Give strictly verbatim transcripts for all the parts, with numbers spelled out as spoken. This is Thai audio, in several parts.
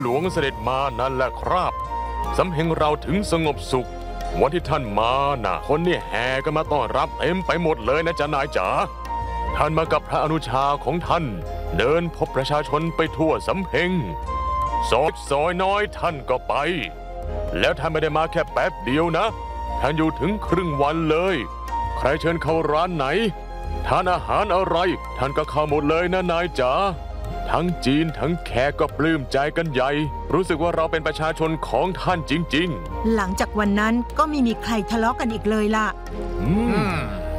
หลวงเสด็จมานั่นแหละครับสำเพ็งเราถึงสงบสุขวันที่ท่านมาน่ะคนนี่แห่กันมาต้อนรับเต็มไปหมดเลยนะจ๊ะนายจ๋าท่านมากับพระอนุชาของท่านเดินพบประชาชนไปทั่วสำเพ็งซอยซอยน้อยท่านก็ไปแล้วท่านไม่ได้มาแค่แป๊บเดียวนะท่านอยู่ถึงครึ่งวันเลยใครเชิญเข้าร้านไหนทานอาหารอะไรท่านก็เข้าหมดเลยนะนายจ๋าทั้งจีนทั้งแขกก็ปลื้มใจกันใหญ่รู้สึกว่าเราเป็นประชาชนของท่านจริงๆหลังจากวันนั้นก็ไม่มีใครทะเลาะกันอีกเลยล่ะอืม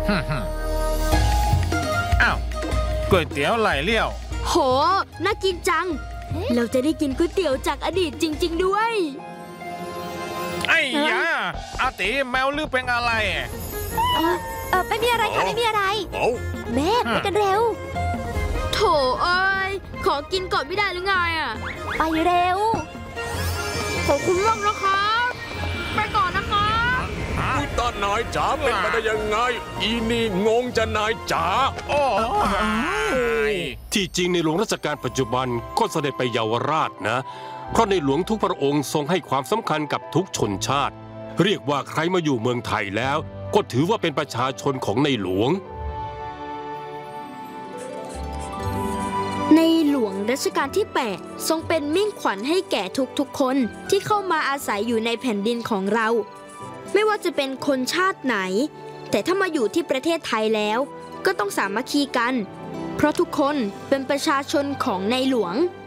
อ้าวก๋วยเตี๋ยวไหลเลี้ยวโหน่ากินจังเราจะได้กินก๋วยเตี๋ยวจากอดีตจริงๆด้วยไอ้ยาอาติแมวลือเป็นอะไรเออเออไม่มีอะไรค่ะไม่มีอะไรแม่ไปกันเร็วโถเอ้ยขอกินก่อนไม่ได้หรือไงอ่ะไปเร็วขอบคุณมากนะครับไปก่อนนะคะอุ้ยตานายจ๋าเป็นไปได้ยังไงอีนี่งงจะนายจ๋าโอ้ที่จริงในหลวงรัชกาลปัจจุบันก็เสด็จไปเยาวราชนะเพราะในหลวงทุกพระองค์ทรงให้ความสำคัญกับทุกชนชาติเรียกว่าใครมาอยู่เมืองไทยแล้วก็ถือว่าเป็นประชาชนของในหลวงในหลวงรัชกาลที่แปดทรงเป็นมิ่งขวัญให้แก่ทุกๆคนที่เข้ามาอาศัยอยู่ในแผ่นดินของเราไม่ว่าจะเป็นคนชาติไหนแต่ถ้ามาอยู่ที่ประเทศไทยแล้วก็ต้องสามัคคีกันเพราะทุกคนเป็นประชาชนของในหลวง